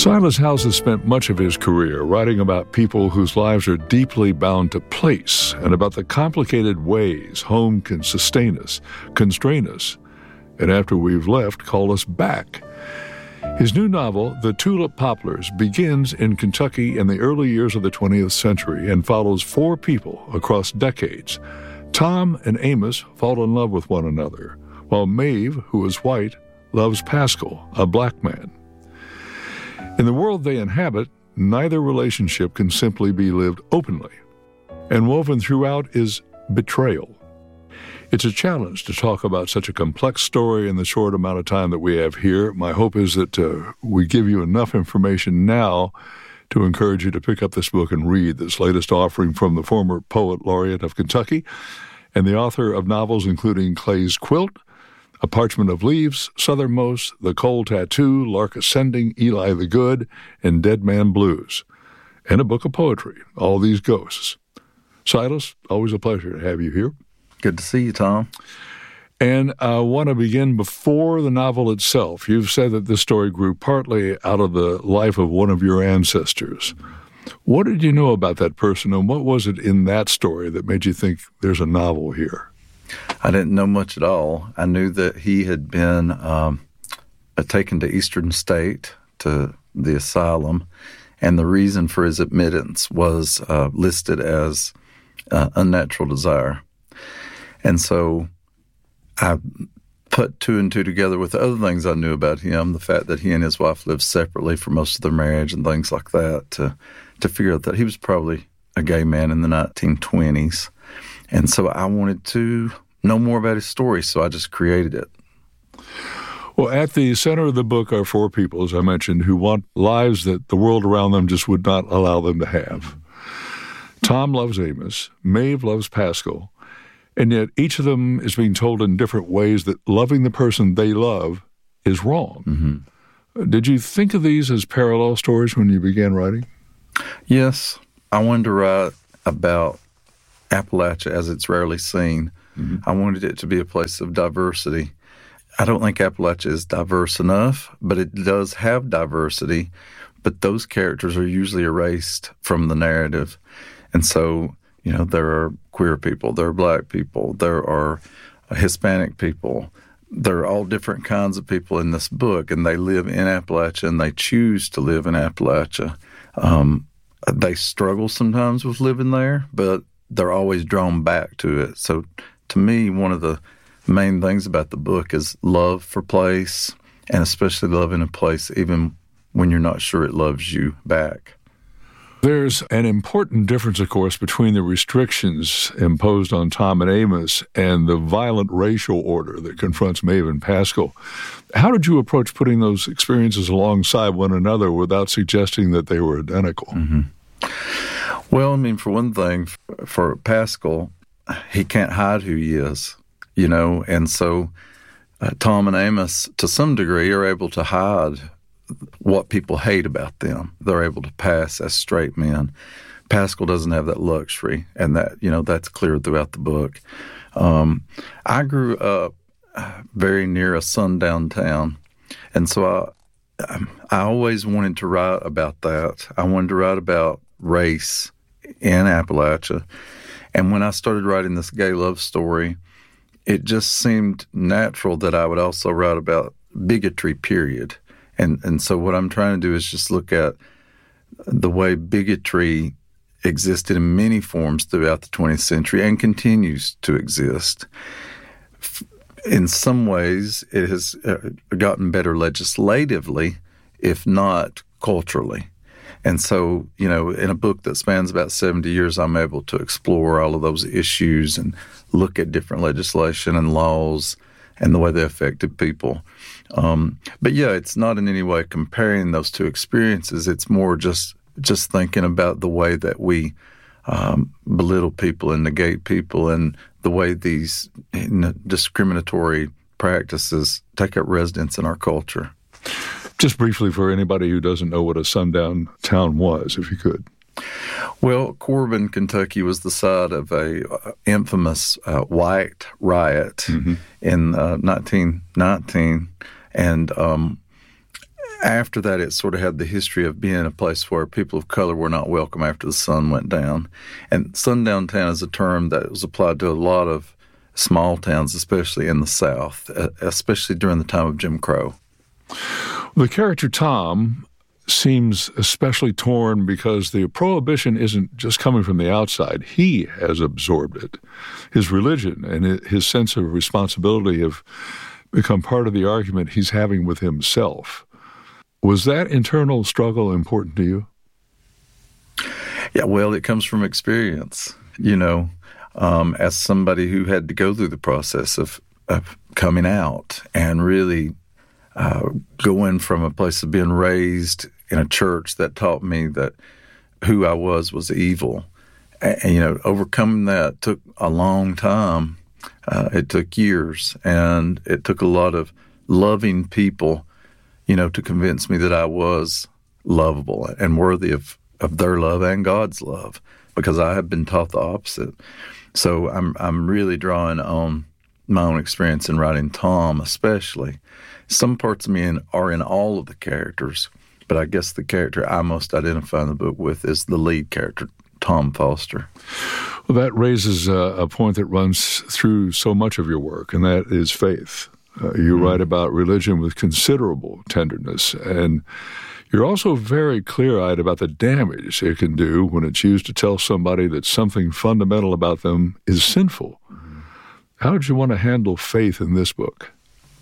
Silas House has spent much of his career writing about people whose lives are deeply bound to place and about the complicated ways home can sustain us, constrain us, and after we've left, call us back. His new novel, The Tulip Poplars, begins in Kentucky in the early years of the 20th century and follows four people across decades. Tom and Amos fall in love with one another, while Maeve, who is white, loves Pascal, a black man. In the world they inhabit, neither relationship can simply be lived openly, and woven throughout is betrayal. It's a challenge to talk about such a complex story in the short amount of time that we have here. My hope is that we give you enough information now to encourage you to pick up this book and read this latest offering from the former poet laureate of Kentucky and the author of novels including Clay's Quilt, A Parchment of Leaves, Southernmost, The Cold Tattoo, Lark Ascending, Eli the Good, and Dead Man Blues, and a book of poetry, All These Ghosts. Silas, always a pleasure to have you here. Good to see you, Tom. And I want to begin before the novel itself. You've said that this story grew partly out of the life of one of your ancestors. What did you know about that person, and what was it in that story that made you think there's a novel here? I didn't know much at all. I knew that he had been taken to Eastern State, to the asylum, and the reason for his admittance was listed as unnatural desire. And so I put two and two together with the other things I knew about him, the fact that he and his wife lived separately for most of their marriage and things like that, to figure out that he was probably a gay man in the 1920s. And so I wanted to know more about his story, so I just created it. Well, at the center of the book are four people, as I mentioned, who want lives that the world around them just would not allow them to have. Tom loves Amos, Maeve loves Pascal, and yet each of them is being told in different ways that loving the person they love is wrong. Mm-hmm. Did you think of these as parallel stories when you began writing? Yes. I wanted to write about Appalachia as it's rarely seen. Mm-hmm. I wanted it to be a place of diversity. I don't think Appalachia is diverse enough, but it does have diversity. But those characters are usually erased from the narrative. And so, you know, there are queer people, there are black people, there are Hispanic people. There are all different kinds of people in this book, and they live in Appalachia, and they choose to live in Appalachia. They struggle sometimes with living there, but they're always drawn back to it. So to me, one of the main things about the book is love for place, and especially love in a place even when you're not sure it loves you back. There's an important difference, of course, between the restrictions imposed on Tom and Amos and the violent racial order that confronts Maeve and Pascal. How did you approach putting those experiences alongside one another without suggesting that they were identical? Mm-hmm. Well, I mean, for one thing, for Pascal, he can't hide who he is, you know, and so Tom and Amos, to some degree, are able to hide what people hate about them. They're able to pass as straight men. Pascal doesn't have that luxury, and that, you know, that's clear throughout the book. I grew up very near a sundown town, and so I always wanted to write about that. I wanted to write about race in Appalachia, and when I started writing this gay love story, it just seemed natural that I would also write about bigotry, period. And so what I'm trying to do is just look at the way bigotry existed in many forms throughout the 20th century and continues to exist. In some ways, it has gotten better legislatively, if not culturally. And so, you know, in a book that spans about 70 years, I'm able to explore all of those issues and look at different legislation and laws and the way they affected people. But yeah, it's not in any way comparing those two experiences. It's more just thinking about the way that we belittle people and negate people, and the way these discriminatory practices take up residence in our culture. Just briefly, for anybody who doesn't know what a sundown town was, if you could. Well, Corbin, Kentucky was the site of a infamous white riot in 1919, and after that, it sort of had the history of being a place where people of color were not welcome after the sun went down. And sundown town is a term that was applied to a lot of small towns, especially in the South, especially during the time of Jim Crow. The character Tom seems especially torn because the prohibition isn't just coming from the outside. He has absorbed it. His religion and his sense of responsibility have become part of the argument he's having with himself. Was that internal struggle important to you? Yeah, well, it comes from experience, as somebody who had to go through the process of coming out and really going from a place of being raised in a church that taught me that who I was evil. And, overcoming that took a long time. It took years, and it took a lot of loving people, to convince me that I was lovable and worthy of their love and God's love, because I had been taught the opposite. So I'm really drawing on my own experience in writing Tom, especially. Some parts of me are in all of the characters, but I guess the character I most identify in the book with is the lead character, Tom Foster. Well, that raises a point that runs through so much of your work, and that is faith. You write about religion with considerable tenderness, and you're also very clear-eyed about the damage it can do when it's used to tell somebody that something fundamental about them is sinful. How did you want to handle faith in this book?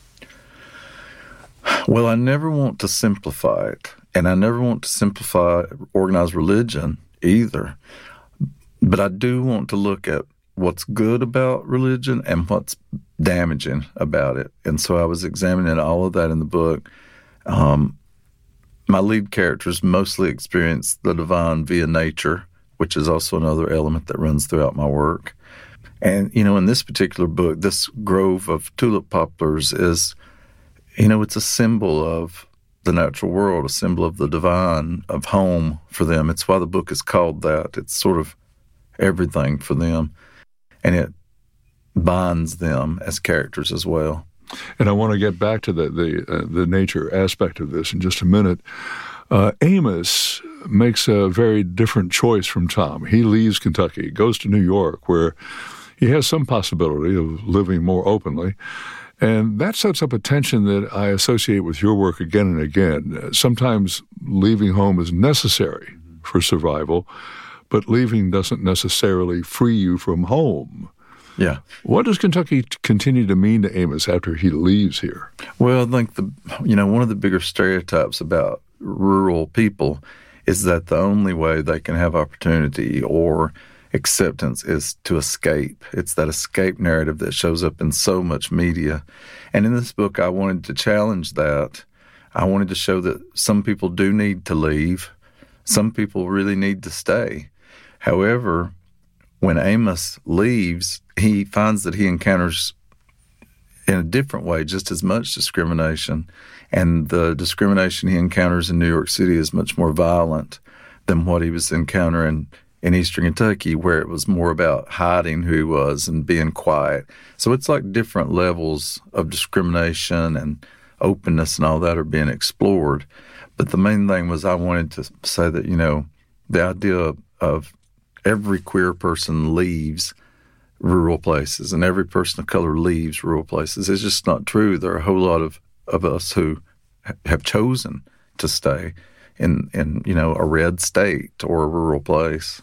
Well, I never want to simplify it, and I never want to simplify organized religion either. But I do want to look at what's good about religion and what's damaging about it. And so I was examining all of that in the book. My lead characters mostly experience the divine via nature, which is also another element that runs throughout my work. And, in this particular book, this grove of tulip poplars is, it's a symbol of the natural world, a symbol of the divine, of home for them. It's why the book is called that. It's sort of everything for them. And it binds them as characters as well. And I want to get back to the nature aspect of this in just a minute. Amos makes a very different choice from Tom. He leaves Kentucky, goes to New York, where he has some possibility of living more openly. And that sets up a tension that I associate with your work again and again. Sometimes leaving home is necessary for survival, but leaving doesn't necessarily free you from home. Yeah. What does Kentucky continue to mean to Amos after he leaves here? Well, I think one of the bigger stereotypes about rural people is that the only way they can have opportunity or acceptance is to escape. It's that escape narrative that shows up in so much media. And in this book, I wanted to challenge that. I wanted to show that some people do need to leave. Some people really need to stay. However, when Amos leaves, he finds that he encounters in a different way just as much discrimination. And the discrimination he encounters in New York City is much more violent than what he was encountering in Eastern Kentucky, where it was more about hiding who he was and being quiet. So it's like different levels of discrimination and openness and all that are being explored. But the main thing was I wanted to say that, the idea of every queer person leaves rural places and every person of color leaves rural places. It's just not true. There are a whole lot of us who have chosen to stay in a red state or a rural place.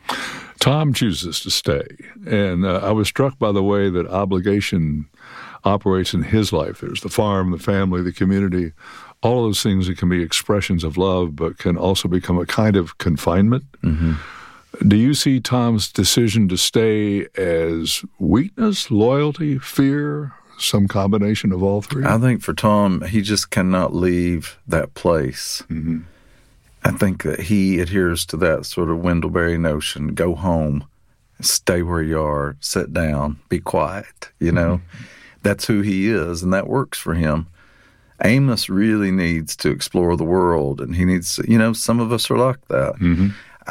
Tom chooses to stay, and I was struck by the way that obligation operates in his life. There's the farm, the family, the community, all of those things that can be expressions of love, but can also become a kind of confinement. Mm-hmm. Do you see Tom's decision to stay as weakness, loyalty, fear, some combination of all three? I think for Tom, he just cannot leave that place. Mm-hmm. I think that he adheres to that sort of Wendell notion, go home, stay where you are, sit down, be quiet, Mm-hmm. That's who he is, and that works for him. Amos really needs to explore the world, and he needs to, some of us are like that. Mm-hmm.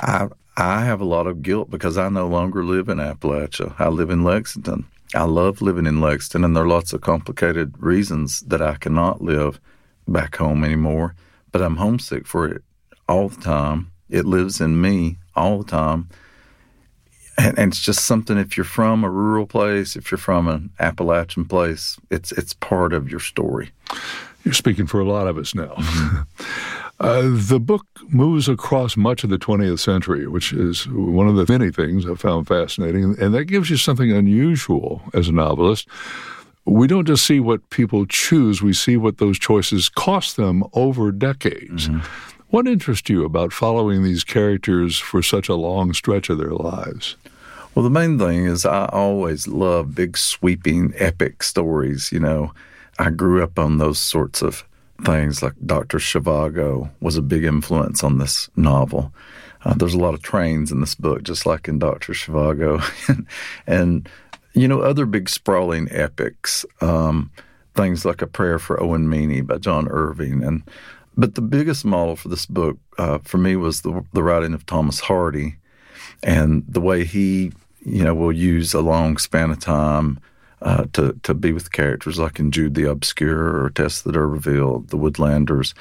I have a lot of guilt because I no longer live in Appalachia. I live in Lexington. I love living in Lexington, and there are lots of complicated reasons that I cannot live back home anymore. but I'm homesick for it all the time. It lives in me all the time. And it's just something, if you're from a rural place, if you're from an Appalachian place, it's part of your story. You're speaking for a lot of us now. The book moves across much of the 20th century, which is one of the many things I found fascinating, and that gives you something unusual as a novelist. We don't just see what people choose, we see what those choices cost them over decades. Mm-hmm. What interests you about following these characters for such a long stretch of their lives? Well, the main thing is I always love big, sweeping, epic stories. You know, I grew up on those sorts of things, like Dr. Zhivago was a big influence on this novel. There's a lot of trains in this book, just like in Dr. Zhivago. And, you know, other big sprawling epics, things like A Prayer for Owen Meany by John Irving. But the biggest model for this book, for me, was the writing of Thomas Hardy, and the way he, you know, will use a long span of time to be with characters like in Jude the Obscure or Tess the D'Urberville, the Woodlanders.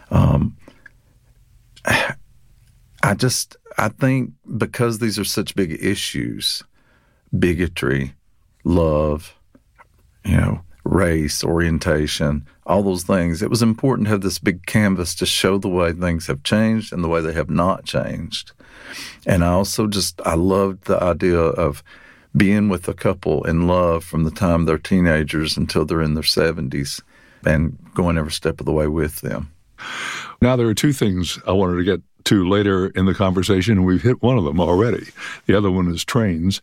I think because these are such big issues, bigotry, love, you know, race, orientation, all those things, it was important to have this big canvas to show the way things have changed and the way they have not changed. And I loved the idea of being with a couple in love from the time they're teenagers until they're in their 70s and going every step of the way with them. Now, there are two things I wanted to get to later in the conversation, and we've hit one of them already. The other one is trains.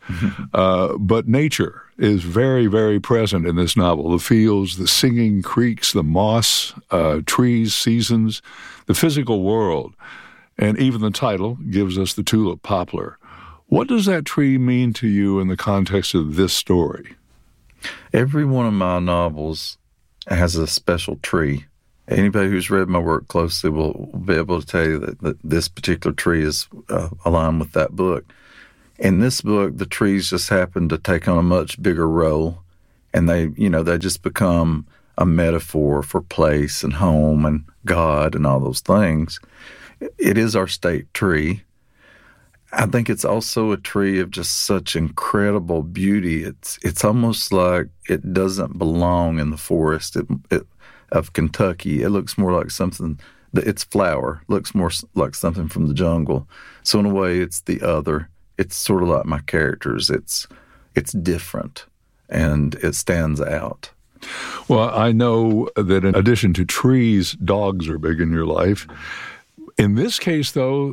But nature is very, very present in this novel. The fields, the singing creeks, the moss, trees, seasons, the physical world. And even the title gives us the tulip poplar. What does that tree mean to you in the context of this story? Every one of my novels has a special tree. Anybody who's read my work closely will be able to tell you that this particular tree is aligned with that book. In this book, the trees just happen to take on a much bigger role, and they just become a metaphor for place and home and God and all those things. It is our state tree. I think it's also a tree of just such incredible beauty. It's almost like it doesn't belong in the forest of Kentucky. It looks more like something, its flower looks more like something from the jungle. So in a way, it's the other. It's sort of like my characters. It's different, and it stands out. Well, I know that in addition to trees, dogs are big in your life. In this case, though,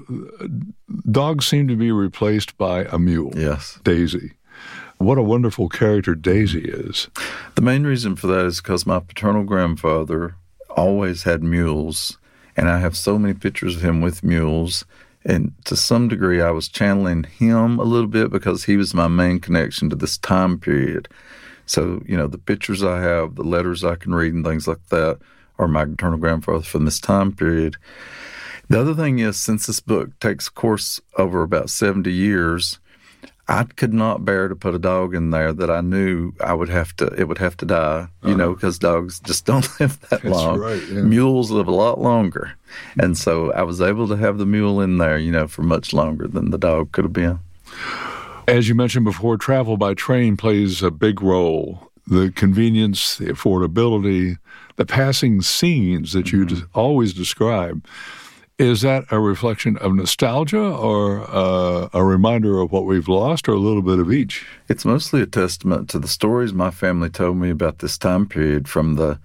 dogs seem to be replaced by a mule. Yes. Daisy. What a wonderful character Daisy is. The main reason for that is because my paternal grandfather always had mules, and I have so many pictures of him with mules. And to some degree, I was channeling him a little bit because he was my main connection to this time period. So, you know, the pictures I have, the letters I can read and things like that are my paternal grandfather from this time period. The other thing is, since this book takes course over about 70 years, I could not bear to put a dog in there that I knew it would have to die, you know, because dogs just don't live that long. That's right, yeah. Mules live a lot longer. And so I was able to have the mule in there, you know, for much longer than the dog could have been. As you mentioned before, travel by train plays a big role. The convenience, the affordability, the passing scenes that you always describe. Is that a reflection of nostalgia or a reminder of what we've lost, or a little bit of each? It's mostly a testament to the stories my family told me about this time period from the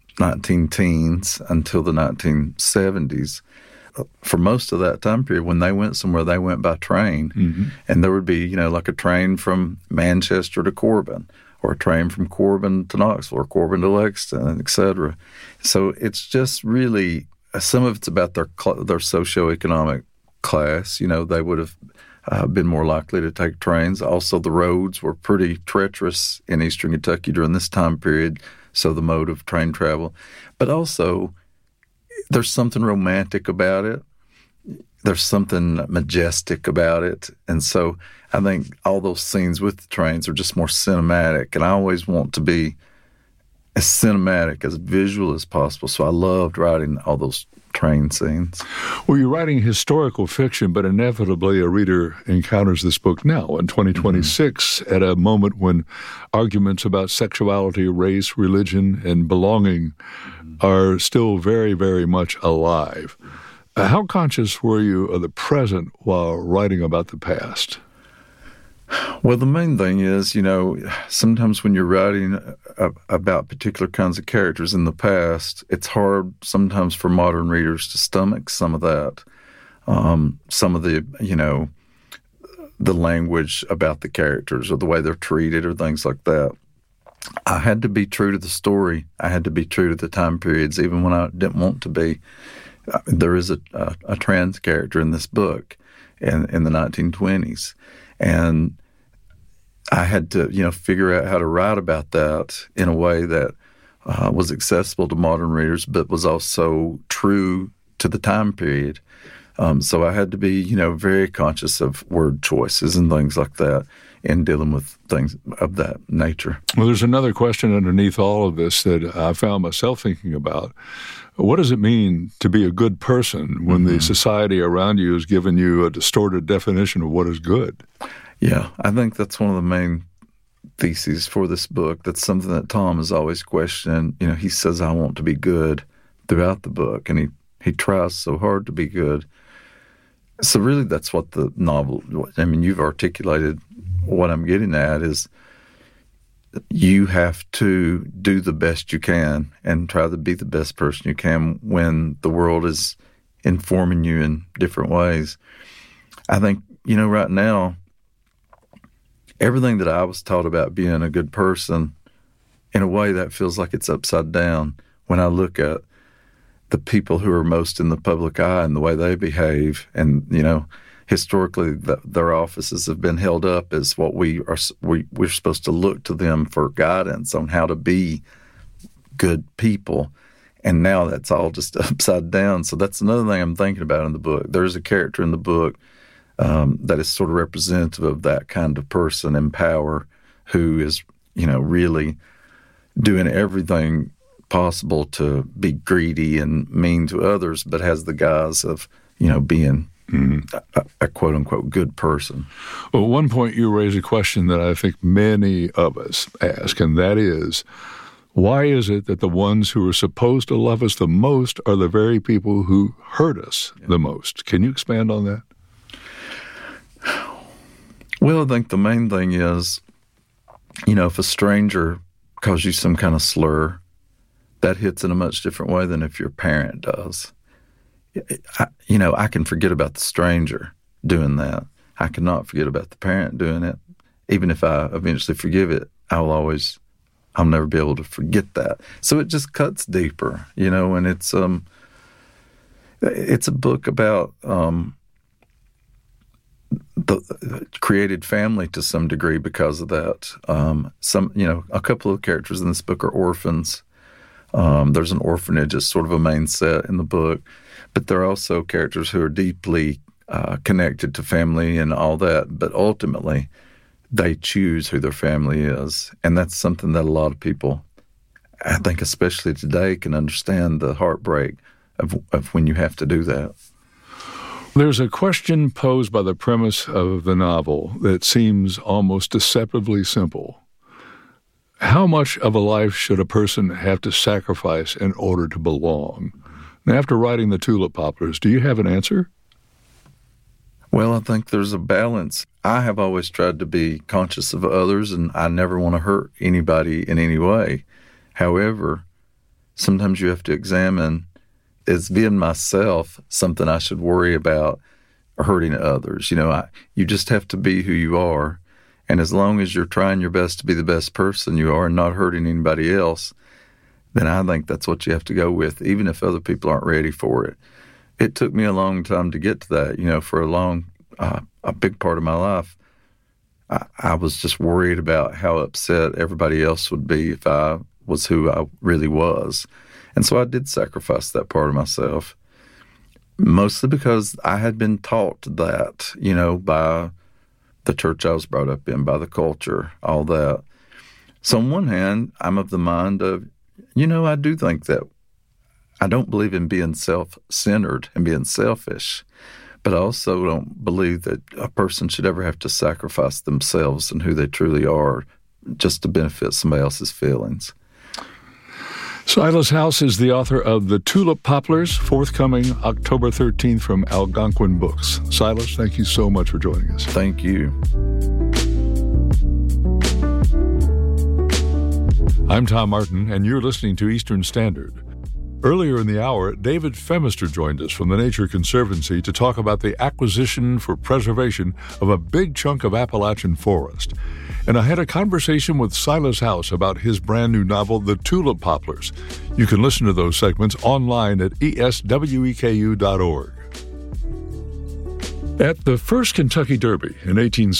19-teens until the 1970s. For most of that time period, when they went somewhere, they went by train. Mm-hmm. And there would be, you know, like a train from Manchester to Corbin, or a train from Corbin to Knoxville, or Corbin to Lexington, et cetera. So it's just really... Some of it's about their socioeconomic class. You know, they would have been more likely to take trains. Also, the roads were pretty treacherous in eastern Kentucky during this time period, so the mode of train travel. But also, there's something romantic about it. There's something majestic about it. And so I think all those scenes with the trains are just more cinematic, and I always want to be as cinematic, as visual as possible. So I loved writing all those train scenes. Well, you're writing historical fiction, but inevitably a reader encounters this book now in 2026 at a moment when arguments about sexuality, race, religion, and belonging are still very, very much alive. How conscious were you of the present while writing about the past? Well, the main thing is, sometimes when you're writing about particular kinds of characters in the past, it's hard sometimes for modern readers to stomach some of that. Some of the, the language about the characters or the way they're treated or things like that. I had to be true to the story. I had to be true to the time periods, even when I didn't want to be. There is a trans character in this book in the 1920s. And I had to, figure out how to write about that in a way that was accessible to modern readers, but was also true to the time period. So I had to be, very conscious of word choices and things like that in dealing with things of that nature. Well, there's another question underneath all of this that I found myself thinking about. What does it mean to be a good person when the society around you has given you a distorted definition of what is good? Yeah, I think that's one of the main theses for this book. That's something that Tom has always questioned. He says, I want to be good throughout the book, and he tries so hard to be good. So really that's what the novel, you've articulated what I'm getting at is you have to do the best you can and try to be the best person you can when the world is informing you in different ways. I think, right now, everything that I was taught about being a good person, in a way that feels like it's upside down when I look at the people who are most in the public eye and the way they behave. And, historically, their offices have been held up as what we're supposed to look to them for guidance on how to be good people. And now that's all just upside down. So that's another thing I'm thinking about in the book. There's a character in the book that is sort of representative of that kind of person in power who is, really doing everything possible to be greedy and mean to others, but has the guise of, being a quote-unquote good person. Well, at one point you raise a question that I think many of us ask, and that is, why is it that the ones who are supposed to love us the most are the very people who hurt us the most? Can you expand on that? Well, I think the main thing is, if a stranger calls you some kind of slur, that hits in a much different way than if your parent does. I can forget about the stranger doing that. I cannot forget about the parent doing it. Even if I eventually forgive it, I'll never be able to forget that. So it just cuts deeper, and it's a book about the created family to some degree because of that. A couple of characters in this book are orphans. There's an orphanage as sort of a main set in the book, but there are also characters who are deeply connected to family and all that, but ultimately they choose who their family is. And that's something that a lot of people, I think especially today, can understand the heartbreak of when you have to do that. There's a question posed by the premise of the novel that seems almost deceptively simple. How much of a life should a person have to sacrifice in order to belong? Now, after writing The Tulip Poplars, do you have an answer? Well, I think there's a balance. I have always tried to be conscious of others, and I never want to hurt anybody in any way. However, sometimes you have to examine, is being myself something I should worry about hurting others? You just have to be who you are. And as long as you're trying your best to be the best person you are and not hurting anybody else, then I think that's what you have to go with, even if other people aren't ready for it. It took me a long time to get to that. For a big part of my life, I was just worried about how upset everybody else would be if I was who I really was. And so I did sacrifice that part of myself, mostly because I had been taught that, by the church I was brought up in, by the culture, all that. So on one hand, I'm of the mind of, I do think that I don't believe in being self-centered and being selfish, but I also don't believe that a person should ever have to sacrifice themselves and who they truly are just to benefit somebody else's feelings. Silas House is the author of The Tulip Poplars, forthcoming October 13th from Algonquin Books. Silas, thank you so much for joining us. Thank you. I'm Tom Martin, and you're listening to Eastern Standard. Earlier in the hour, David Femister joined us from the Nature Conservancy to talk about the acquisition for preservation of a big chunk of Appalachian forest. And I had a conversation with Silas House about his brand new novel, The Tulip Poplars. You can listen to those segments online at esweku.org. At the first Kentucky Derby in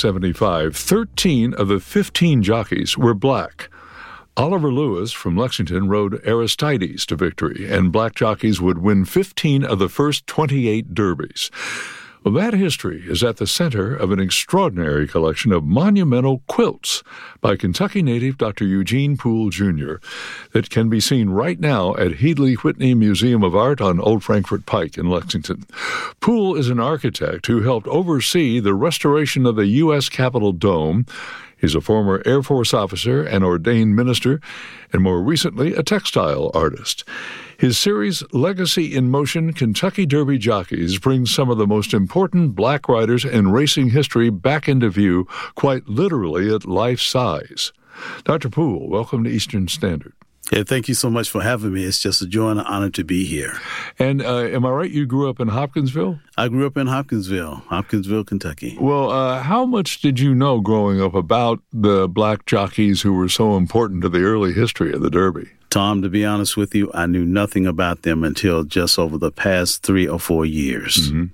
1875, 13 of the 15 jockeys were black. Oliver Lewis from Lexington rode Aristides to victory, and black jockeys would win 15 of the first 28 derbies. Well, that history is at the center of an extraordinary collection of monumental quilts by Kentucky native Dr. Eugene Poole, Jr. that can be seen right now at Headley Whitney Museum of Art on Old Frankfort Pike in Lexington. Poole is an architect who helped oversee the restoration of the U.S. Capitol Dome. He's a former Air Force officer and ordained minister, and more recently, a textile artist. His series, Legacy in Motion, Kentucky Derby Jockeys, brings some of the most important black riders in racing history back into view, quite literally at life size. Dr. Poole, welcome to Eastern Standard. Yeah, thank you so much for having me. It's just a joy and an honor to be here. And am I right, you grew up in Hopkinsville? I grew up in Hopkinsville, Kentucky. Well, how much did you know growing up about the black jockeys who were so important to the early history of the Derby? Tom, to be honest with you, I knew nothing about them until just over the past 3 or 4 years. Mm-hmm.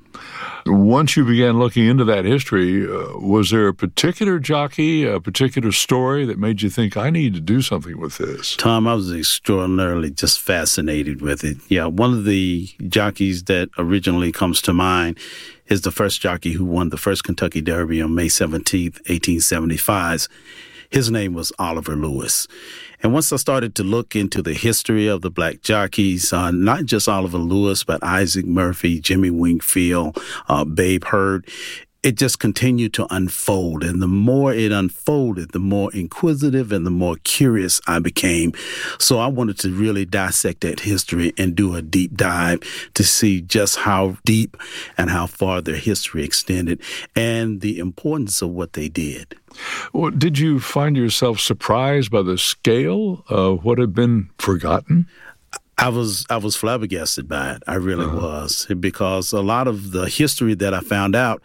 Once you began looking into that history, was there a particular jockey, a particular story that made you think, I need to do something with this? Tom, I was extraordinarily just fascinated with it. Yeah, one of the jockeys that originally comes to mind is the first jockey who won the first Kentucky Derby on May 17th, 1875. His name was Oliver Lewis. And once I started to look into the history of the black jockeys, not just Oliver Lewis, but Isaac Murphy, Jimmy Wingfield, Babe Hurd, it just continued to unfold. And the more it unfolded, the more inquisitive and the more curious I became. So I wanted to really dissect that history and do a deep dive to see just how deep and how far their history extended and the importance of what they did. Well, did you find yourself surprised by the scale of what had been forgotten? I was flabbergasted by it. I really was, because a lot of the history that I found out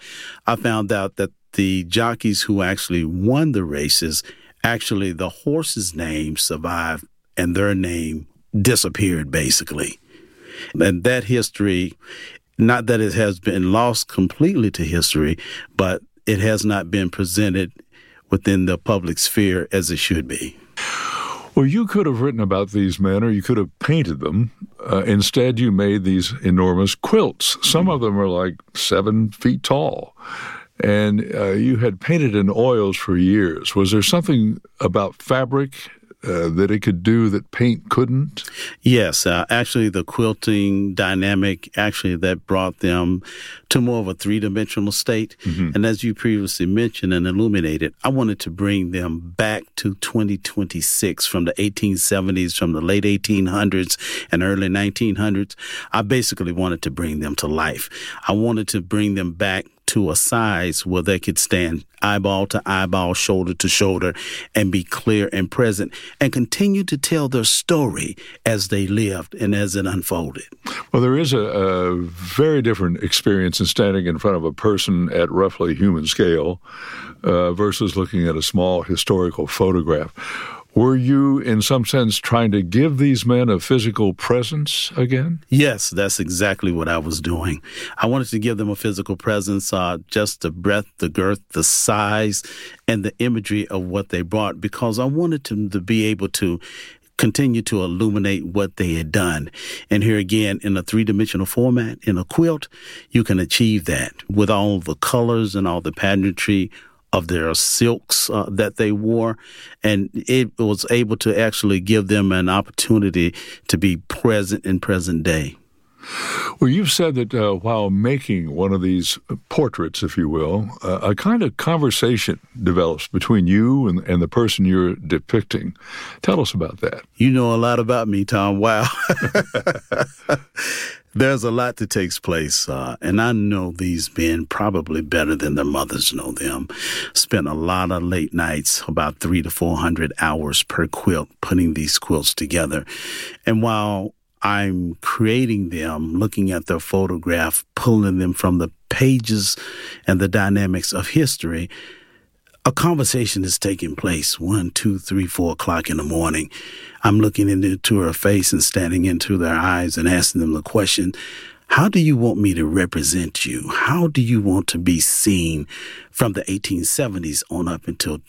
that the jockeys who actually won the races, actually the horse's name survived and their name disappeared, basically. And that history, not that it has been lost completely to history, but it has not been presented within the public sphere as it should be. Well, you could have written about these men or you could have painted them. Instead, you made these enormous quilts. Some of them are like 7 feet tall. And you had painted in oils for years. Was there something about fabric that it could do that paint couldn't? Yes. Actually, the quilting dynamic, that brought them to more of a three-dimensional state. Mm-hmm. And as you previously mentioned and illuminated, I wanted to bring them back to 2026 from the 1870s, from the late 1800s and early 1900s. I basically wanted to bring them to life. I wanted to bring them back to a size where they could stand eyeball to eyeball, shoulder to shoulder, and be clear and present and continue to tell their story as they lived and as it unfolded. Well, there is a very different experience in standing in front of a person at roughly human scale versus looking at a small historical photograph. Were you, in some sense, trying to give these men a physical presence again? Yes, that's exactly what I was doing. I wanted to give them a physical presence, just the breadth, the girth, the size, and the imagery of what they brought, because I wanted them to be able to continue to illuminate what they had done. And here again, in a three-dimensional format, in a quilt, you can achieve that with all the colors and all the pageantry of their silks that they wore. And it was able to actually give them an opportunity to be present in present day. Well, you've said that while making one of these portraits, if you will, a kind of conversation develops between you and the person you're depicting. Tell us about that. You know a lot about me, Tom. Wow. There's a lot that takes place, and I know these men probably better than their mothers know them. Spent a lot of late nights, about 300 to 400 hours per quilt, putting these quilts together. And while I'm creating them, looking at their photograph, pulling them from the pages and the dynamics of history, a conversation is taking place 1, 2, 3, 4 o'clock in the morning. I'm looking into her face and standing into their eyes and asking them the question, how do you want me to represent you? How do you want to be seen from the 1870s on up until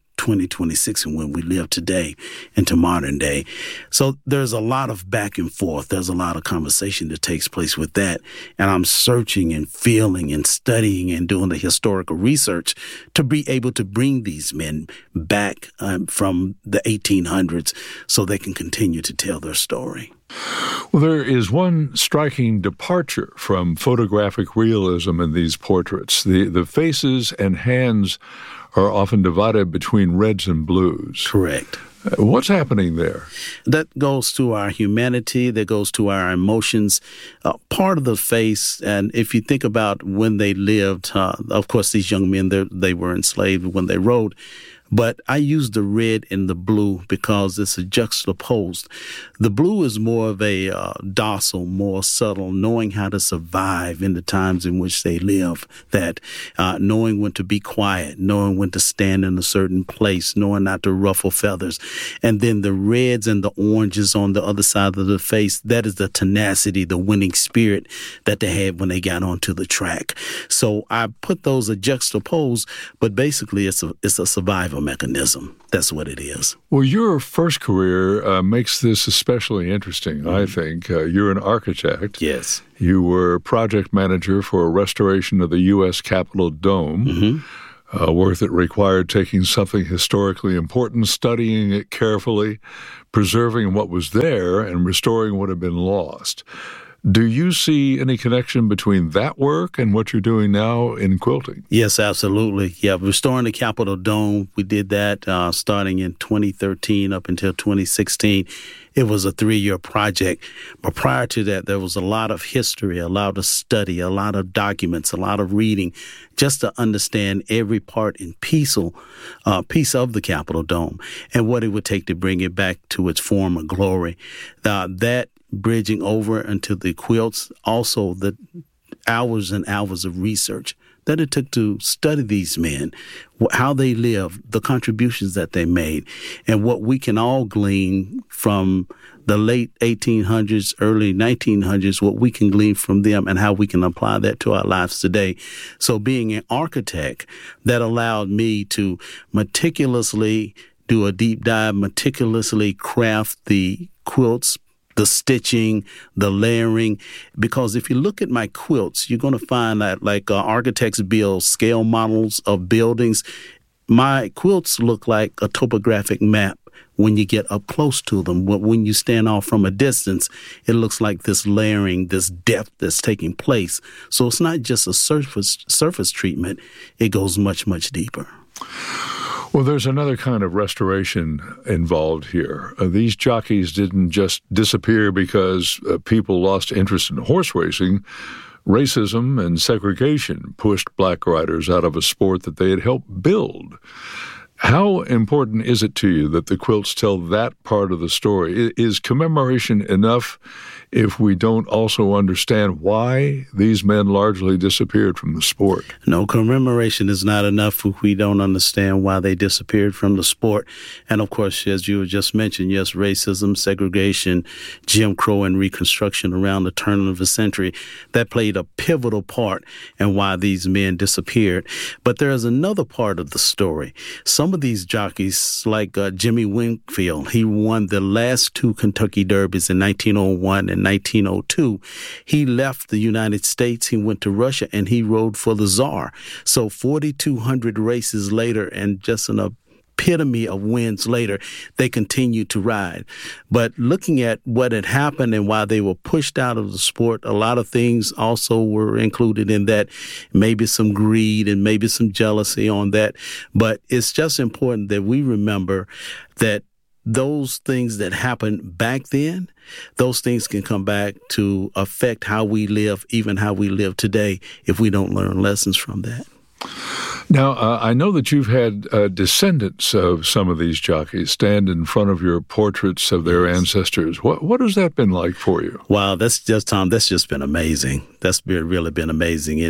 2026 and when we live today into modern day? So there's a lot of back and forth. There's a lot of conversation that takes place with that. And I'm searching and feeling and studying and doing the historical research to be able to bring these men back from the 1800s so they can continue to tell their story. Well, there is one striking departure from photographic realism in these portraits. The faces and hands are often divided between reds and blues. Correct. What's happening there? That goes to our humanity, that goes to our emotions. Part of the face, and if you think about when they lived, of course, these young men, they were enslaved when they rode. But I use the red and the blue because it's a juxtaposed. The blue is more of a docile, more subtle, knowing how to survive in the times in which they live, that knowing when to be quiet, knowing when to stand in a certain place, knowing not to ruffle feathers. And then the reds and the oranges on the other side of the face, that is the tenacity, the winning spirit that they had when they got onto the track. So I put those juxtaposed, but basically it's a survival mechanism. That's what it is. Well, your first career makes this especially interesting, I think. You're an architect. Yes. You were project manager for a restoration of the U.S. Capitol Dome, work that required taking something historically important, studying it carefully, preserving what was there, and restoring what had been lost. Do you see any connection between that work and what you're doing now in quilting? Yes, absolutely. Yeah, restoring the Capitol Dome, we did that starting in 2013 up until 2016. It was a 3-year project. But prior to that, there was a lot of history, a lot of study, a lot of documents, a lot of reading, just to understand every part and piece of the Capitol Dome and what it would take to bring it back to its former glory. That bridging over into the quilts, also the hours and hours of research that it took to study these men, how they lived, the contributions that they made, and what we can all glean from the late 1800s, early 1900s, what we can glean from them and how we can apply that to our lives today. So being an architect, that allowed me to meticulously do a deep dive, meticulously craft the quilts, the stitching, the layering, because if you look at my quilts, you're going to find that like architects build scale models of buildings. My quilts look like a topographic map when you get up close to them. When you stand off from a distance, it looks like this layering, this depth that's taking place. So it's not just a surface treatment. It goes much, much deeper. Well, there's another kind of restoration involved here. These jockeys didn't just disappear because people lost interest in horse racing. Racism and segregation pushed black riders out of a sport that they had helped build. How important is it to you that the quilts tell that part of the story? Is commemoration enough if we don't also understand why these men largely disappeared from the sport? No, commemoration is not enough if we don't understand why they disappeared from the sport. And of course, as you just mentioned, yes, racism, segregation, Jim Crow, and Reconstruction around the turn of the century, that played a pivotal part in why these men disappeared. But there is another part of the story. Some some of these jockeys, like Jimmy Winfield, he won the last two Kentucky Derbies in 1901 and 1902. He left the United States, he went to Russia, and he rode for the Tsar. So 4,200 races later, and just an epitome of wins later, they continued to ride. But looking at what had happened and why they were pushed out of the sport, a lot of things also were included in that, maybe some greed and maybe some jealousy on that. But it's just important that we remember that those things that happened back then, those things can come back to affect how we live, even how we live today, if we don't learn lessons from that. Now, I know that you've had descendants of some of these jockeys stand in front of your portraits of their ancestors. What has that been like for you? Wow, that's just been amazing. That's really been amazing.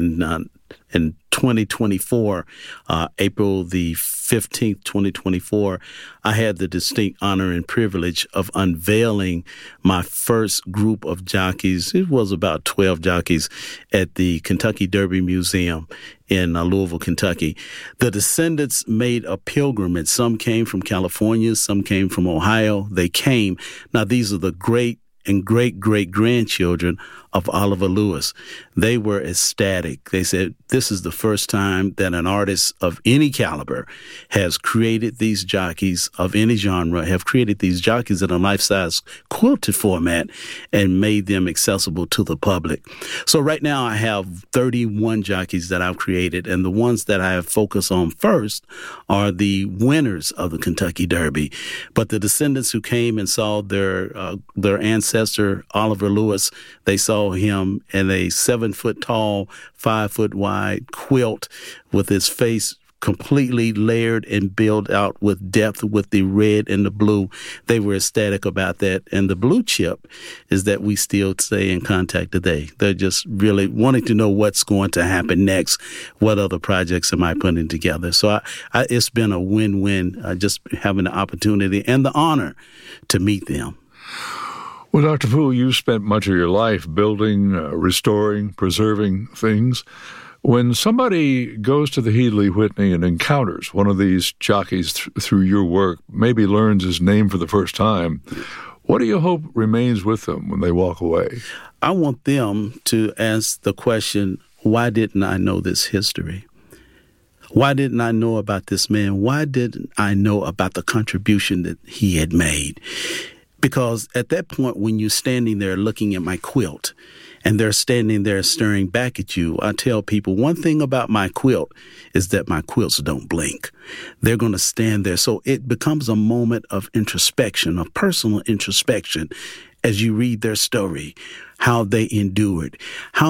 In 2024, April the 15th, 2024, I had the distinct honor and privilege of unveiling my first group of jockeys. It was about 12 jockeys at the Kentucky Derby Museum in Louisville, Kentucky. The descendants made a pilgrimage. Some came from California, some came from Ohio. They came. Now, these are the great and great-great-grandchildren of Oliver Lewis. They were ecstatic. They said, this is the first time that an artist of any caliber has created these jockeys of any genre, have created these jockeys in a life-size quilted format and made them accessible to the public. So right now I have 31 jockeys that I've created, and the ones that I have focused on first are the winners of the Kentucky Derby. But the descendants who came and saw their ancestor, Oliver Lewis, they saw him in a 7-foot-tall, 5-foot-wide quilt with his face completely layered and built out with depth with the red and the blue. They were ecstatic about that. And the blue chip is that we still stay in contact today. They're just really wanting to know what's going to happen next. What other projects am I putting together? So it's been a win-win, just having the opportunity and the honor to meet them. Well, Dr. Poole, you've spent much of your life building, restoring, preserving things. When somebody goes to the Headley Whitney and encounters one of these jockeys through your work, maybe learns his name for the first time, what do you hope remains with them when they walk away? I want them to ask the question, why didn't I know this history? Why didn't I know about this man? Why didn't I know about the contribution that he had made? Because at that point, when you're standing there looking at my quilt and they're standing there staring back at you, I tell people one thing about my quilt is that my quilts don't blink. They're going to stand there. So it becomes a moment of introspection, of personal introspection, as you read their story, how they endured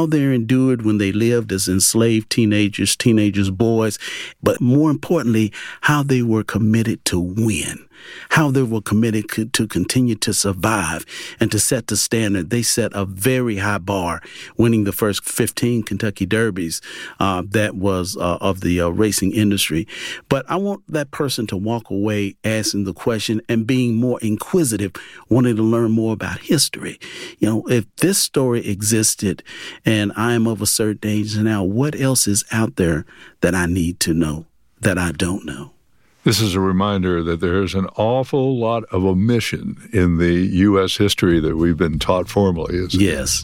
when they lived as enslaved teenagers, boys, but more importantly, how they were committed to win, how they were committed to continue to survive and to set the standard. They set a very high bar, winning the first 15 Kentucky Derbies that was of the racing industry. But I want that person to walk away asking the question and being more inquisitive, wanting to learn more about history. You know, if this story existed and I am of a certain age now, what else is out there that I need to know that I don't know? This is a reminder that there's an awful lot of omission in the U.S. history that we've been taught formally, isn't it? Yes.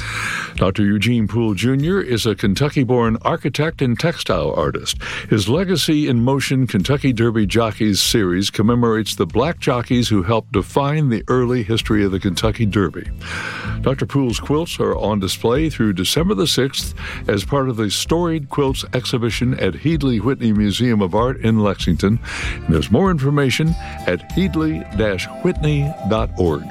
Dr. Eugene Poole, Jr. is a Kentucky-born architect and textile artist. His Legacy in Motion Kentucky Derby Jockeys series commemorates the black jockeys who helped define the early history of the Kentucky Derby. Dr. Poole's quilts are on display through December the 6th as part of the Storied Quilts exhibition at Headley Whitney Museum of Art in Lexington. And there's more information at headley-whitney.org.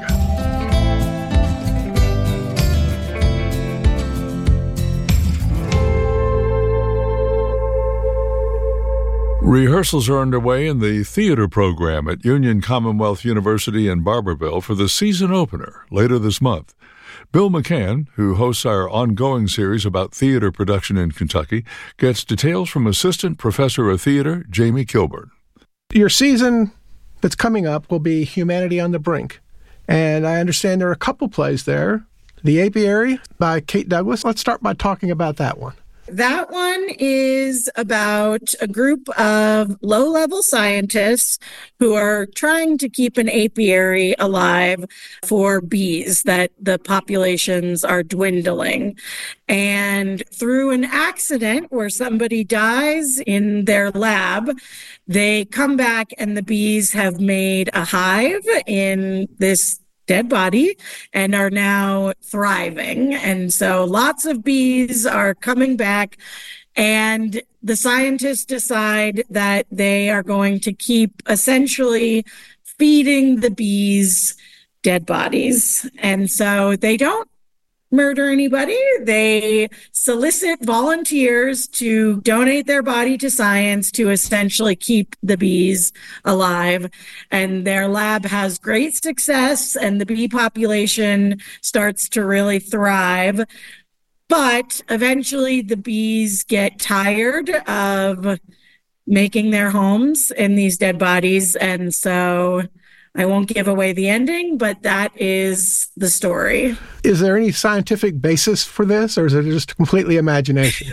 Rehearsals are underway in the theater program at Union Commonwealth University in Barberville for the season opener later this month. Bill McCann, who hosts our ongoing series about theater production in Kentucky, gets details from Assistant Professor of Theater Jamie Kilburn. Your season that's coming up will be Humanity on the Brink. And I understand there are a couple plays there. The Apiary by Kate Douglas. Let's start by talking about that one. That one is about a group of low-level scientists who are trying to keep an apiary alive for bees, that the populations are dwindling. And through an accident where somebody dies in their lab, they come back and the bees have made a hive in this dead body and are now thriving. And so lots of bees are coming back, and the scientists decide that they are going to keep essentially feeding the bees dead bodies. And so they don't murder anybody. They solicit volunteers to donate their body to science to essentially keep the bees alive. And their lab has great success, and the bee population starts to really thrive. But eventually the bees get tired of making their homes in these dead bodies. And so I won't give away the ending, but that is the story. Is there any scientific basis for this, or is it just completely imagination?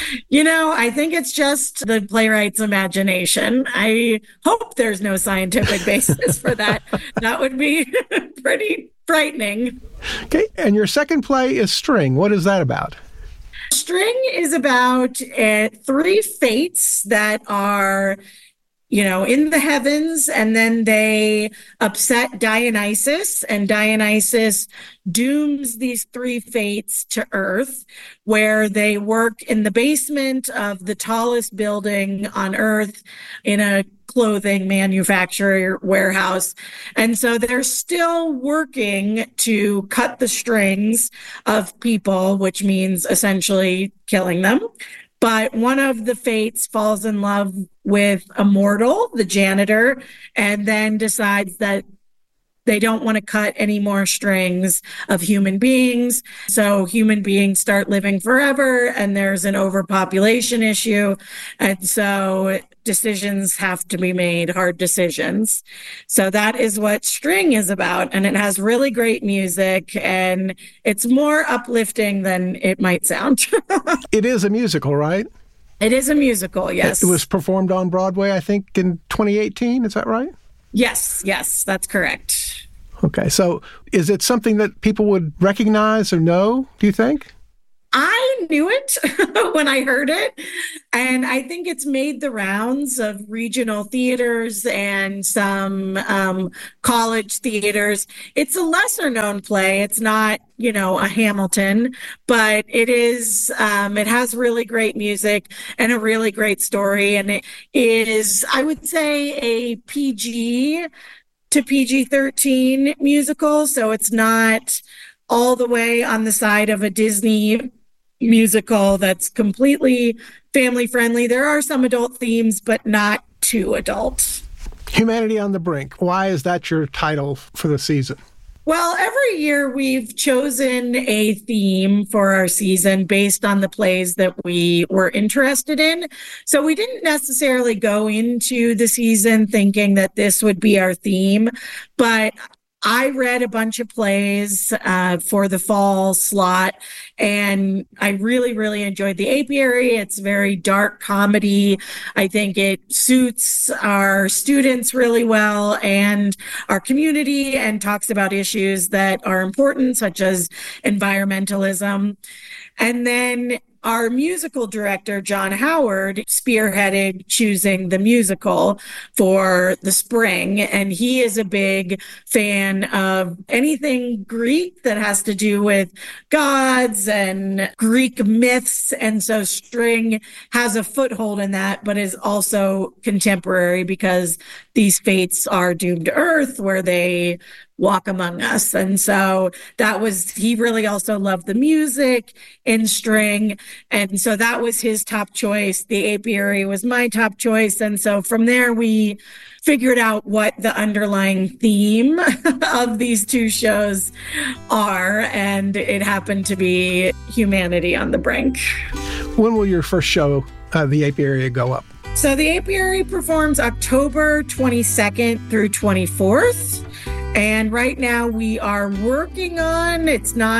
I think it's just the playwright's imagination. I hope there's no scientific basis for that. That would be pretty frightening. Okay, and your second play is String. What is that about? String is about three fates that are in the heavens, and then they upset Dionysus, and Dionysus dooms these three fates to Earth, where they work in the basement of the tallest building on Earth in a clothing manufacturer warehouse. And so they're still working to cut the strings of people, which means essentially killing them. But one of the fates falls in love with a mortal, the janitor, and then decides that they don't want to cut any more strings of human beings. So human beings start living forever, and there's an overpopulation issue. And so decisions have to be made, hard decisions. So that is what String is about. And it has really great music, and it's more uplifting than it might sound. It is a musical, right? It is a musical, yes. It was performed on Broadway, I think, in 2018. Is that right? Yes, that's correct. Okay, so is it something that people would recognize or know, do you think? I knew it when I heard it, and I think it's made the rounds of regional theaters and some college theaters. It's a lesser known play. It's not, a Hamilton, but it is, it has really great music and a really great story. And it is, I would say, a PG to PG-13 musical. So it's not all the way on the side of a Disney musical that's completely family friendly. There are some adult themes, but not too adult. Humanity on the Brink. Why is that your title for the season? Well, every year we've chosen a theme for our season based on the plays that we were interested in. So we didn't necessarily go into the season thinking that this would be our theme, but I read a bunch of plays for the fall slot, and I really, really enjoyed The Apiary. It's very dark comedy. I think it suits our students really well and our community, and talks about issues that are important, such as environmentalism. And then our musical director, John Howard, spearheaded choosing the musical for the spring. And he is a big fan of anything Greek that has to do with gods and Greek myths. And so String has a foothold in that, but is also contemporary because these fates are doomed to Earth, where they walk among us. And so he really also loved the music in String. And so that was his top choice. The Apiary was my top choice. And so from there, we figured out what the underlying theme of these two shows are. And it happened to be Humanity on the Brink. When will your first show, The Apiary, go up? So The Apiary performs October 22nd through 24th. And right now we are working on, it's not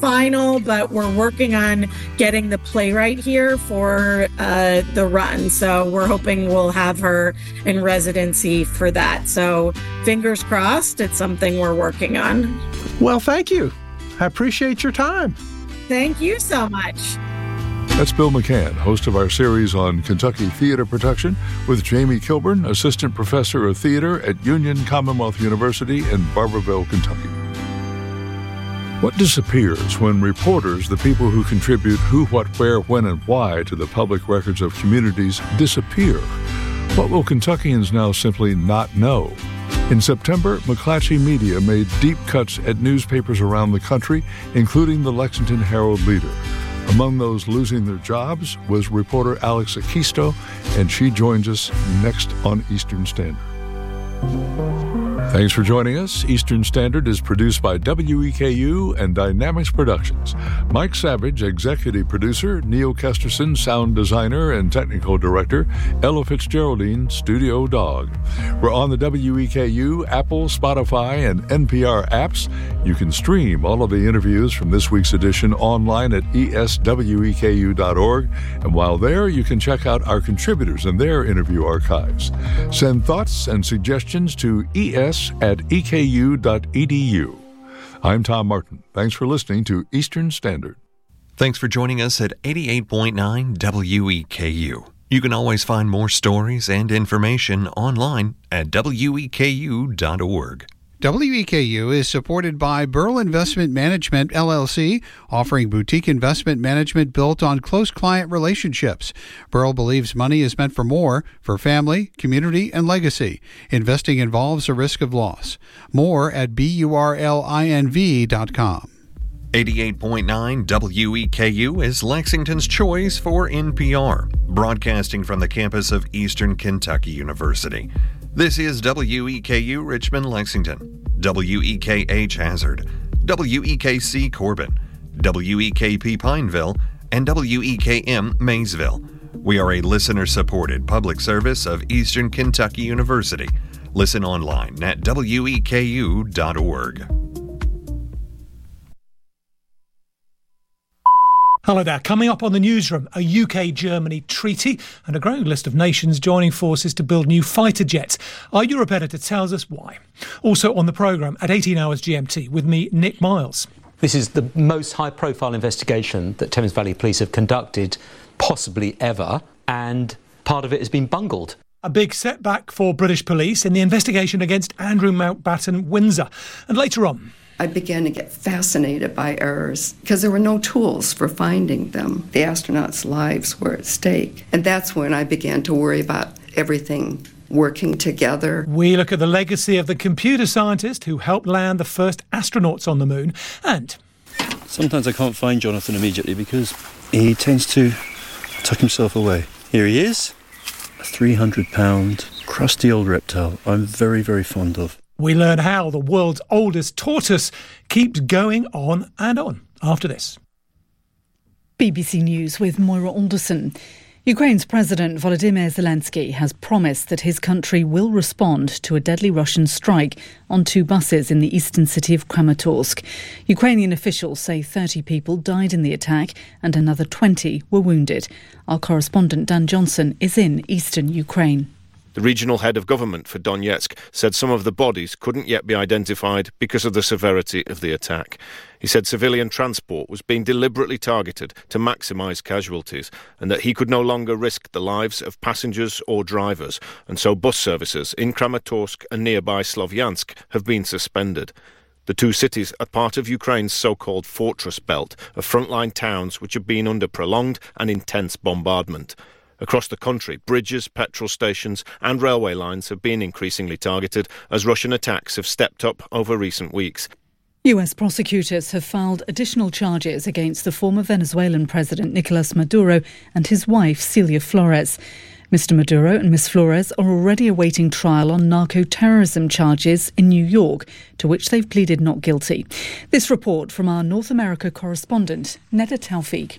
final, but we're working on getting the playwright here for the run. So we're hoping we'll have her in residency for that. So fingers crossed, it's something we're working on. Well, thank you. I appreciate your time. Thank you so much. That's Bill McCann, host of our series on Kentucky theater production, with Jamie Kilburn, assistant professor of theater at Union Commonwealth University in Barberville, Kentucky. What disappears when reporters, the people who contribute who, what, where, when, and why to the public records of communities, disappear? What will Kentuckians now simply not know? In September, McClatchy Media made deep cuts at newspapers around the country, including the Lexington Herald-Leader. Among those losing their jobs was reporter Alex Akisto, and she joins us next on Eastern Standard. Thanks for joining us. Eastern Standard is produced by WEKU and Dynamics Productions. Mike Savage, executive producer, Neil Kesterson, sound designer and technical director, Ella Fitzgeraldine, studio dog. We're on the WEKU, Apple, Spotify, and NPR apps. You can stream all of the interviews from this week's edition online at esweku.org. And while there, you can check out our contributors and their interview archives. Send thoughts and suggestions to es@eku.edu. I'm Tom Martin. Thanks for listening to Eastern Standard. Thanks for joining us at 88.9 WEKU. You can always find more stories and information online at weku.org. WEKU is supported by Burl Investment Management, LLC, offering boutique investment management built on close client relationships. Burl believes money is meant for more, for family, community, and legacy. Investing involves a risk of loss. More at burlinv.com. 88.9 WEKU is Lexington's choice for NPR, broadcasting from the campus of Eastern Kentucky University. This is WEKU Richmond, Lexington, WEKH Hazard, WEKC Corbin, WEKP Pineville, and WEKM Maysville. We are a listener-supported public service of Eastern Kentucky University. Listen online at weku.org. Hello there. Coming up on the newsroom, a UK-Germany treaty and a growing list of nations joining forces to build new fighter jets. Our Europe editor tells us why. Also on the programme at 18 hours GMT with me, Nick Miles. This is the most high-profile investigation that Thames Valley Police have conducted possibly ever, and part of it has been bungled. A big setback for British police in the investigation against Andrew Mountbatten Windsor. And later on, I began to get fascinated by errors because there were no tools for finding them. The astronauts' lives were at stake. And that's when I began to worry about everything working together. We look at the legacy of the computer scientist who helped land the first astronauts on the moon. And sometimes I can't find Jonathan immediately because he tends to tuck himself away. Here he is, a 300-pound, crusty old reptile I'm very, very fond of. We learn how the world's oldest tortoise keeps going on and on after this. BBC News with Moira Alderson. Ukraine's President Volodymyr Zelensky has promised that his country will respond to a deadly Russian strike on two buses in the eastern city of Kramatorsk. Ukrainian officials say 30 people died in the attack and another 20 were wounded. Our correspondent Dan Johnson is in eastern Ukraine. The regional head of government for Donetsk said some of the bodies couldn't yet be identified because of the severity of the attack. He said civilian transport was being deliberately targeted to maximise casualties and that he could no longer risk the lives of passengers or drivers, and so bus services in Kramatorsk and nearby Slovyansk have been suspended. The two cities are part of Ukraine's so-called fortress belt of frontline towns which have been under prolonged and intense bombardment. Across the country, bridges, petrol stations and railway lines have been increasingly targeted as Russian attacks have stepped up over recent weeks. US prosecutors have filed additional charges against the former Venezuelan president Nicolas Maduro and his wife Celia Flores. Mr. Maduro and Ms. Flores are already awaiting trial on narco-terrorism charges in New York, to which they've pleaded not guilty. This report from our North America correspondent, Neda Tawfiq.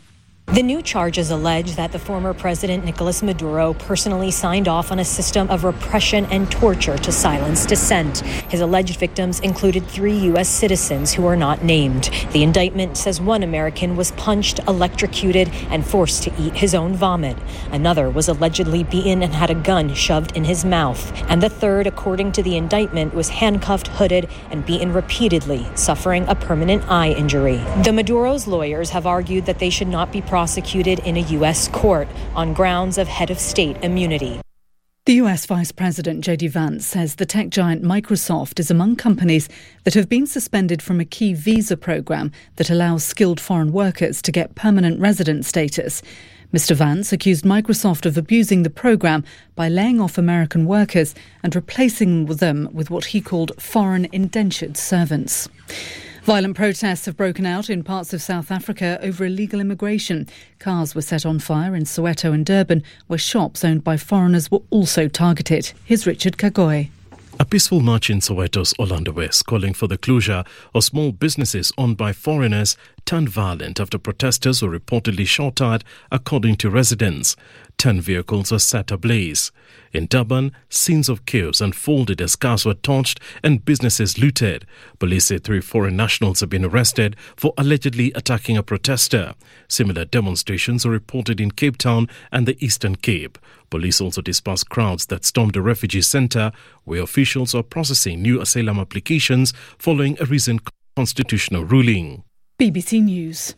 The new charges allege that the former president, Nicolas Maduro, personally signed off on a system of repression and torture to silence dissent. His alleged victims included 3 U.S. citizens who are not named. The indictment says one American was punched, electrocuted, and forced to eat his own vomit. Another was allegedly beaten and had a gun shoved in his mouth. And the third, according to the indictment, was handcuffed, hooded, and beaten repeatedly, suffering a permanent eye injury. The Maduro's lawyers have argued that they should not be prosecuted in a U.S. court on grounds of head of state immunity. The US Vice President J.D. Vance says the tech giant Microsoft is among companies that have been suspended from a key visa program that allows skilled foreign workers to get permanent resident status. Mr. Vance accused Microsoft of abusing the program by laying off American workers and replacing them with what he called foreign indentured servants. Violent protests have broken out in parts of South Africa over illegal immigration. Cars were set on fire in Soweto and Durban, where shops owned by foreigners were also targeted. Here's Richard Kagoy. A peaceful march in Soweto's Orlando West calling for the closure of small businesses owned by foreigners turned violent after protesters were reportedly shot at, according to residents. 10 vehicles were set ablaze. In Durban, scenes of chaos unfolded as cars were torched and businesses looted. Police say 3 foreign nationals have been arrested for allegedly attacking a protester. Similar demonstrations were reported in Cape Town and the Eastern Cape. Police also dispersed crowds that stormed a refugee centre where officials are processing new asylum applications following a recent constitutional ruling. BBC News.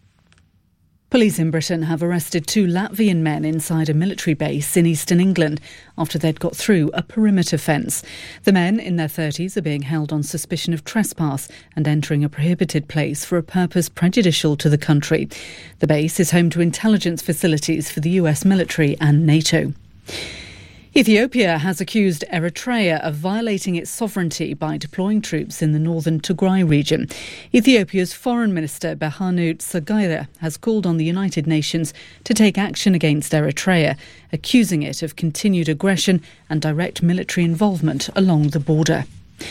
Police in Britain have arrested 2 Latvian men inside a military base in eastern England after they'd got through a perimeter fence. The men, in their 30s, are being held on suspicion of trespass and entering a prohibited place for a purpose prejudicial to the country. The base is home to intelligence facilities for the US military and NATO. Ethiopia has accused Eritrea of violating its sovereignty by deploying troops in the northern Tigray region. Ethiopia's Foreign Minister Berhanu Tsagayra has called on the United Nations to take action against Eritrea, accusing it of continued aggression and direct military involvement along the border.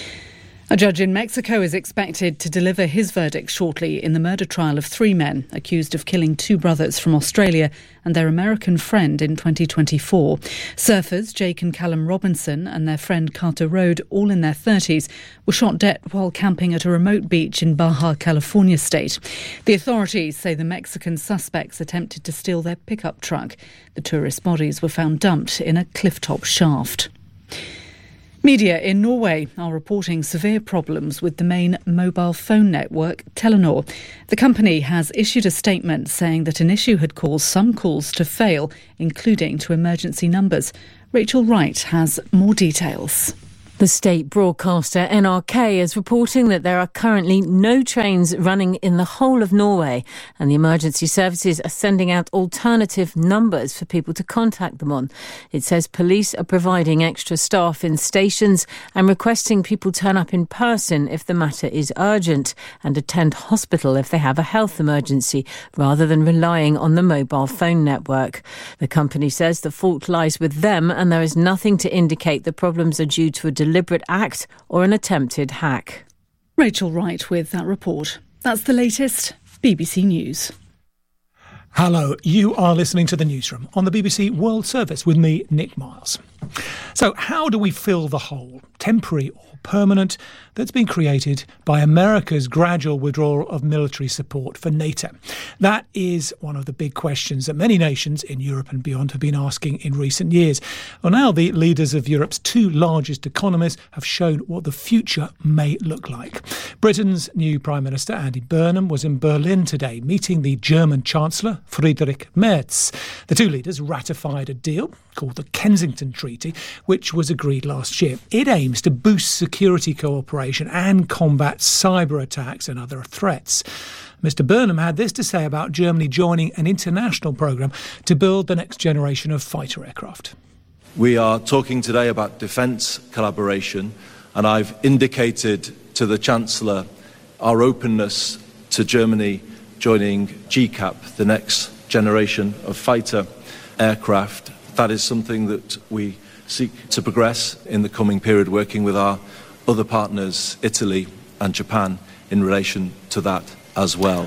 A judge in Mexico is expected to deliver his verdict shortly in the murder trial of 3 men accused of killing 2 brothers from Australia and their American friend in 2024. Surfers Jake and Callum Robinson and their friend Carter Rode, all in their 30s, were shot dead while camping at a remote beach in Baja California state. The authorities say the Mexican suspects attempted to steal their pickup truck. The tourist bodies were found dumped in a clifftop shaft. Media in Norway are reporting severe problems with the main mobile phone network, Telenor. The company has issued a statement saying that an issue had caused some calls to fail, including to emergency numbers. Rachel Wright has more details. The state broadcaster NRK is reporting that there are currently no trains running in the whole of Norway, and the emergency services are sending out alternative numbers for people to contact them on. It says police are providing extra staff in stations and requesting people turn up in person if the matter is urgent and attend hospital if they have a health emergency, rather than relying on the mobile phone network. The company says the fault lies with them, and there is nothing to indicate the problems are due to a deliberate act or an attempted hack. Rachel Wright with that report. That's the latest. BBC News. Hello, you are listening to The Newsroom on the BBC World Service with me, Nick Miles. So how do we fill the hole, temporary or permanent, that's been created by America's gradual withdrawal of military support for NATO? That is one of the big questions that many nations in Europe and beyond have been asking in recent years. Well, now the leaders of Europe's 2 largest economies have shown what the future may look like. Britain's new Prime Minister, Andy Burnham, was in Berlin today, meeting the German Chancellor, Friedrich Merz. The 2 leaders ratified a deal called the Kensington Treaty, which was agreed last year. It aims to boost security cooperation and combat cyber attacks and other threats. Mr. Burnham had this to say about Germany joining an international programme to build the next generation of fighter aircraft. We are talking today about defence collaboration, and I've indicated to the Chancellor our openness to Germany joining GCAP, the next generation of fighter aircraft. That is something that we seek to progress in the coming period, working with our other partners, Italy and Japan, in relation to that as well.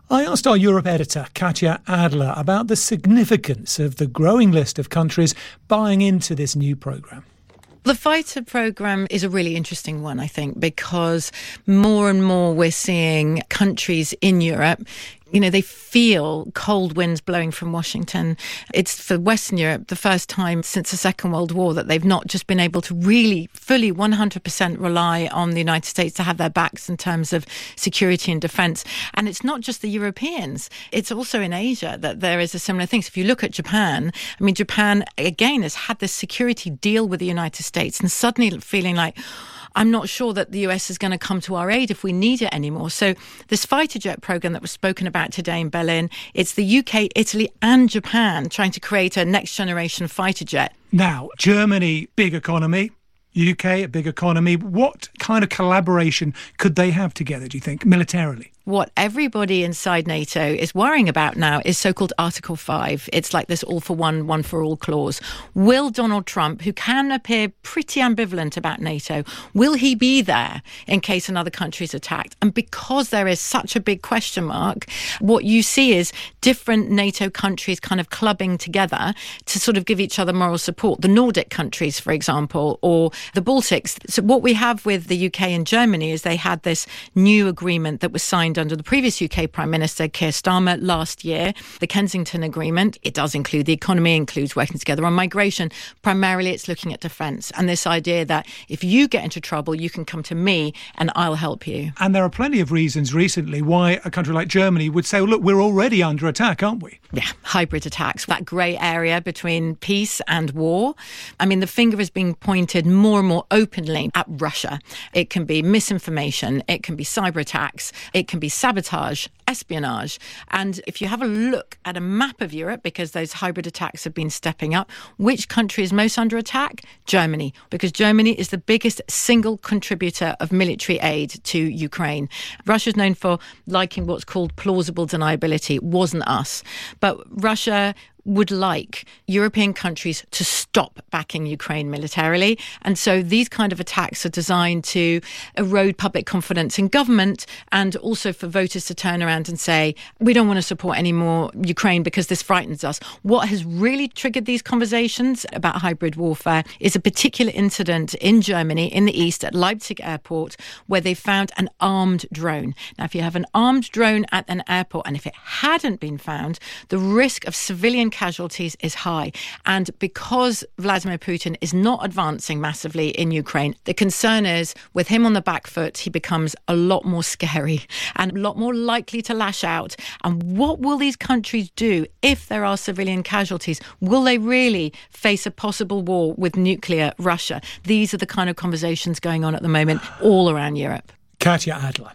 I asked our Europe editor, Katya Adler, about the significance of the growing list of countries buying into this new programme. The fighter program is a really interesting one, I think, because more and more we're seeing countries in Europe, they feel cold winds blowing from Washington. It's for Western Europe the first time since the Second World War that they've not just been able to really fully 100% rely on the United States to have their backs in terms of security and defence. And it's not just the Europeans. It's also in Asia that there is a similar thing. So if you look at Japan, Japan, again, has had this security deal with the United States and suddenly feeling like, I'm not sure that the US is going to come to our aid if we need it anymore. So this fighter jet program that was spoken about today in Berlin, it's the UK, Italy and Japan trying to create a next generation fighter jet. Now, Germany, big economy. UK, a big economy. What kind of collaboration could they have together, do you think, militarily? What everybody inside NATO is worrying about now is so-called Article 5. It's like this all for one, one for all clause. Will Donald Trump, who can appear pretty ambivalent about NATO, will he be there in case another country is attacked? And because there is such a big question mark, what you see is different NATO countries kind of clubbing together to sort of give each other moral support. The Nordic countries, for example, or the Baltics. So what we have with the UK and Germany is they had this new agreement that was signed under the previous UK Prime Minister, Keir Starmer, last year, the Kensington Agreement. It does include the economy, includes working together on migration. Primarily, it's looking at defence and this idea that if you get into trouble, you can come to me and I'll help you. And there are plenty of reasons recently why a country like Germany would say, well, look, we're already under attack, aren't we? Yeah, hybrid attacks, that grey area between peace and war. The finger is being pointed more and more openly at Russia. It can be misinformation, it can be cyber attacks, it can be sabotage, espionage. And if you have a look at a map of Europe, because those hybrid attacks have been stepping up, which country is most under attack? Germany, because Germany is the biggest single contributor of military aid to Ukraine. Russia's known for liking what's called plausible deniability. It wasn't us. But Russia would like European countries to stop backing Ukraine militarily. And so these kind of attacks are designed to erode public confidence in government and also for voters to turn around and say, we don't want to support any more Ukraine because this frightens us. What has really triggered these conversations about hybrid warfare is a particular incident in Germany, in the east, at Leipzig airport, where they found an armed drone. Now, if you have an armed drone at an airport, and if it hadn't been found, the risk of civilian casualties is high. And because Vladimir Putin is not advancing massively in Ukraine, the concern is with him on the back foot, he becomes a lot more scary and a lot more likely to lash out. And what will these countries do if there are civilian casualties? Will they really face a possible war with nuclear Russia? These are the kind of conversations going on at the moment all around Europe. Katya Adler.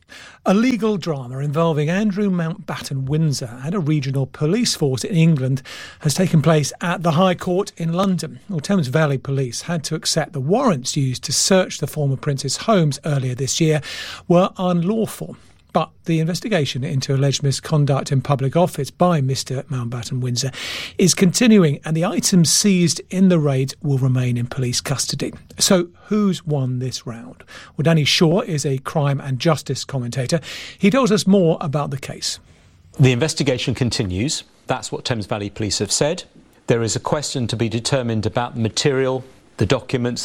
A legal drama involving Andrew Mountbatten Windsor and a regional police force in England has taken place at the High Court in London. Well, Thames Valley Police had to accept the warrants used to search the former Prince's homes earlier this year were unlawful. But the investigation into alleged misconduct in public office by Mr Mountbatten Windsor is continuing, and the items seized in the raids will remain in police custody. So who's won this round? Well, Danny Shaw is a crime and justice commentator. He tells us more about the case. The investigation continues. That's what Thames Valley Police have said. There is a question to be determined about the material, the documents,